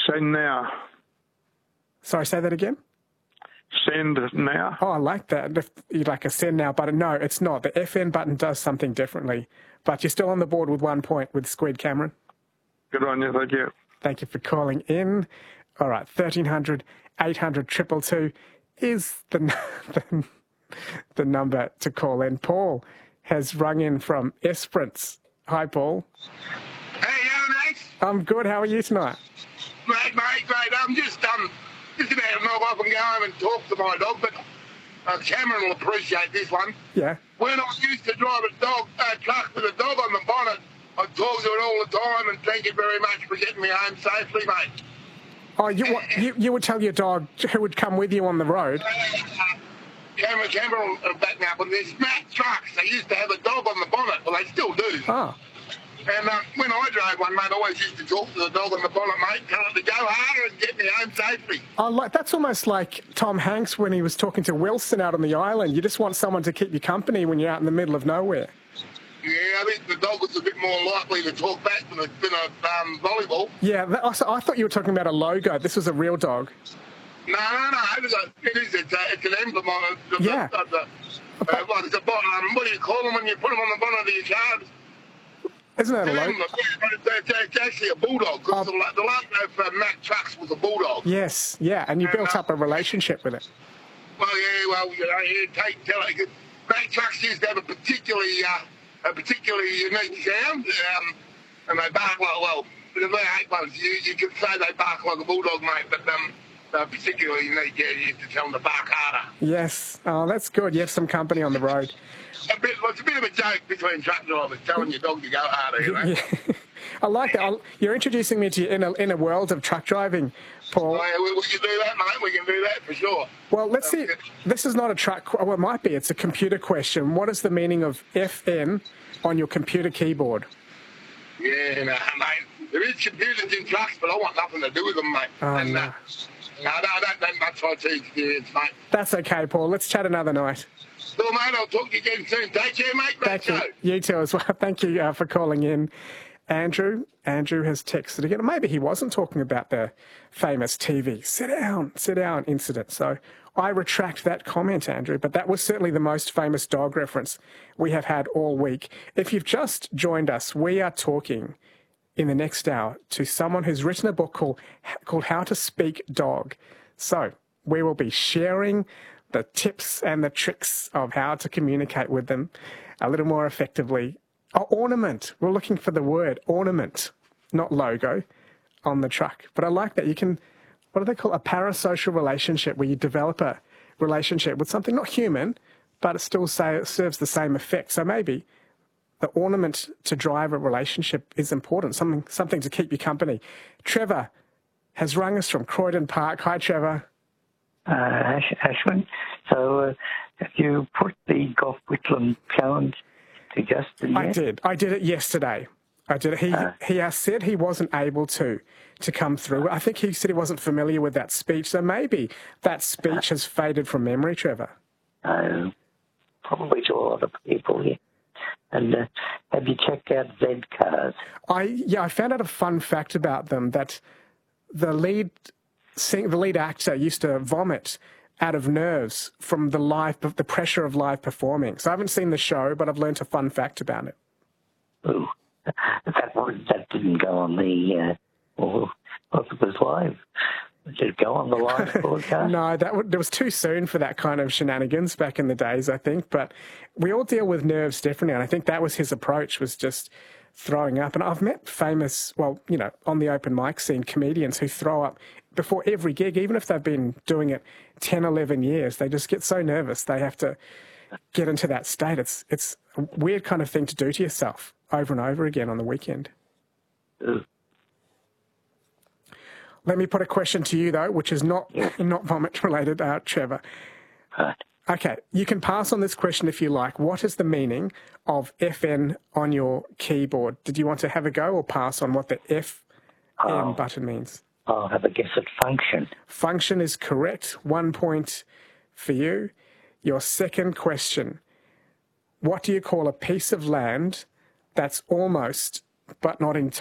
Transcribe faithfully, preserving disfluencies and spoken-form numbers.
Send now. Sorry, say that again? Send now. Oh, I like that. If you like a send now button. No, it's not. The F N button does something differently. But you're still on the board with one point with Squid Cameron. Good on you, thank you. Thank you for calling in. All right, thirteen hundred, eight hundred, two two two is the, the, the number to call in. Paul has rung in from Esperance. Hi, Paul. Hey, how mate? I'm good. How are you tonight? Mate, mate, mate, I'm just, um, just about to knock off and go home and talk to my dog, but uh, Cameron will appreciate this one. Yeah. When I used to drive a dog, a truck with a dog on the bonnet, I talk to it all the time, and thank you very much for getting me home safely, mate. Oh, you, what, you you would tell your dog who would come with you on the road? Uh, Cameron, Cameron will back me up on this. Mack trucks, they used to have a dog on the bonnet. Well, they still do. Oh. And uh, when I drove one, mate, I always used to talk to the dog on the bonnet, mate, tell it to go harder and get me home safely. Oh, like, that's almost like Tom Hanks when he was talking to Wilson out on the island. You just want someone to keep you company when you're out in the middle of nowhere. Yeah, I think the dog was a bit more likely to talk back than a, than a um, volleyball. Yeah, that, also, I thought you were talking about a logo. This was a real dog. No, no, no. It is. A, it is it's, a, it's an emblem on it. Yeah. Of the, uh, like it's a bonnet. Um, what do you call them when you put them on the bonnet of your car? Isn't that a It's, logo? an emblem, but it's, it's, it's actually a bulldog. Because Oh. the, the logo for Mack Trucks was a bulldog. Yes, yeah, and you And, built uh, up a relationship with it. Well, yeah, well, you know, you take tell it. Mack Trucks used to have a particularly, uh, a particularly unique sound, um, and they bark like well. Because they hate ones. You, you could say they bark like a bulldog, mate, but um, they're particularly unique. Yeah, you used to tell them to bark harder. Yes. Oh, that's good. You have some company on the road. A bit, well, it's a bit of a joke between truck drivers telling your dog to go harder, you know. Yeah. I like that. I'll, you're introducing me to you in a, in a world of truck driving, Paul. Well, yeah, we, we can do that, mate. We can do that for sure. Well, let's see. This is not a truck. Well, it might be. It's a computer question. What is the meaning of F N on your computer keyboard? Yeah, no, mate. There is computers in trucks, but I want nothing to do with them, mate. Oh, and, no. Uh, no, no, don't, don't much I T experience, mate. That's okay, Paul. Let's chat another night. Well, mate, I'll talk to you again soon. Take care, mate. Great Thank you. show. You too as well. Thank you uh, for calling in. Andrew, Andrew has texted again. Maybe he wasn't talking about the famous T V sit down, sit down incident. So I retract that comment, Andrew, but that was certainly the most famous dog reference we have had all week. If you've just joined us, we are talking in the next hour to someone who's written a book called, called How to Speak Dog. So we will be sharing the tips and the tricks of how to communicate with them a little more effectively. Oh, ornament. We're looking for the word ornament, not logo, on the truck. But I like that. You can, what do they call it? A parasocial relationship, where you develop a relationship with something not human, but it still say, it serves the same effect. So maybe the ornament to drive a relationship is important, something, something to keep you company. Trevor has rung us from Croydon Park. Hi, Trevor. Uh, Ash, Ashwin, so uh, have you put the Gough Whitlam challenge to Justin I yet? did. I did it yesterday. I did it. He Uh. he uh, said he wasn't able to to come through. I think he said he wasn't familiar with that speech. So maybe that speech has faded from memory, Trevor. Uh, probably to a lot of people, yeah. And uh, have you checked out Z cars? I yeah, I found out a fun fact about them, that the lead sing, the lead actor used to vomit out of nerves from the live the pressure of live performing. So I haven't seen the show, but I've learnt a fun fact about it. Ooh, that was, that didn't go on the, uh, or well, it was live. Did it go on the live broadcast? No, that w- it was too soon for that kind of shenanigans back in the days, I think. But we all deal with nerves differently, and I think that was his approach, was just throwing up. And I've met famous, well, you know, on the open mic scene, comedians who throw up before every gig, even if they've been doing it ten, eleven years. They just get so nervous they have to get into that state. It's it's a weird kind of thing to do to yourself over and over again on the weekend. Ooh. Let me put a question to you, though, which is not not vomit related, uh, Trevor. Right. Okay, you can pass on this question if you like. What is the meaning of F N on your keyboard? Did you want to have a go or pass on what the F N Oh. button means? I'll have a guess at function. Function is correct. One point for you. Your second question. What do you call a piece of land that's almost, but not entirely,